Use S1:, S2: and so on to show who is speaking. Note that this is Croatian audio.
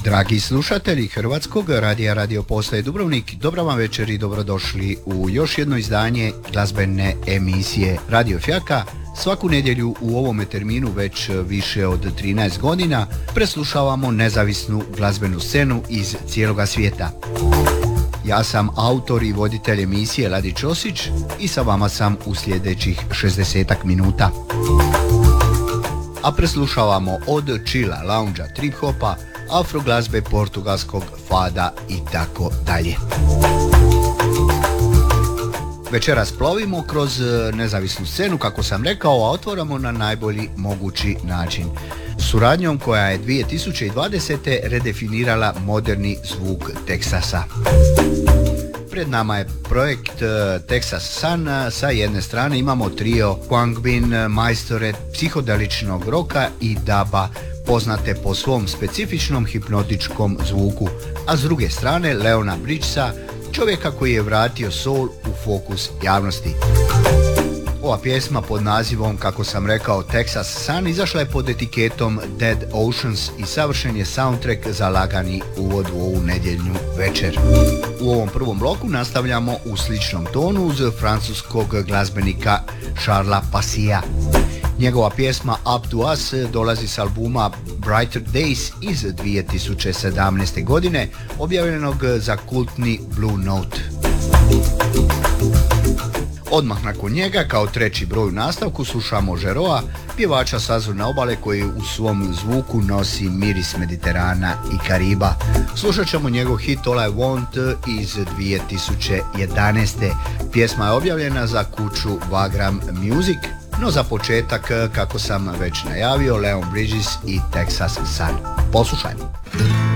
S1: Dragi slušatelji Hrvatskog radija Radio Postaje Dubrovnik, dobra vam večer i dobrodošli u još jedno izdanje glazbene emisije Radio Fjaka. Svaku nedjelju u ovome terminu već više od 13 godina preslušavamo nezavisnu glazbenu scenu iz cijeloga svijeta. Ja sam autor i voditelj emisije Ladi Ćosić i sa vama sam u sljedećih 60 minuta. A preslušavamo od chilla, loungea, trip hopa, afro glazbe, portugalskog fada i tako dalje. Večeras plovimo kroz nezavisnu scenu, kako sam rekao, a otvaramo na najbolji mogući način. Suradnjom koja je 2020. redefinirala moderni zvuk Teksasa. Pred nama je projekt Texas Sun. Sa jedne strane imamo trio Khruangbin, majstore psihodeličnog roka i daba, poznate po svom specifičnom hipnotičkom zvuku, a s druge strane Leona Bridgesa, čovjeka koji je vratio soul u fokus javnosti. Ova pjesma pod nazivom, kako sam rekao, Texas Sun izašla je pod etiketom Dead Oceans i savršen je soundtrack za lagani uvod u ovu nedjeljnu večer. U ovom prvom bloku nastavljamo u sličnom tonu uz francuskog glazbenika Charlesa Passia. Njegova pjesma Up to Us dolazi s albuma Brighter Days iz 2017. godine, objavljenog za kultni Blue Note. Odmah nakon njega, kao treći broj u nastavku, slušamo Žeroa, pjevača s Azurne obale koji u svom zvuku nosi miris Mediterana i Kariba. Slušat ćemo njegov hit All I Want iz 2011. Pjesma je objavljena za kuću Vagram Music, no za početak, kako sam već najavio, Leon Bridges i Texas Sun. Poslušajmo.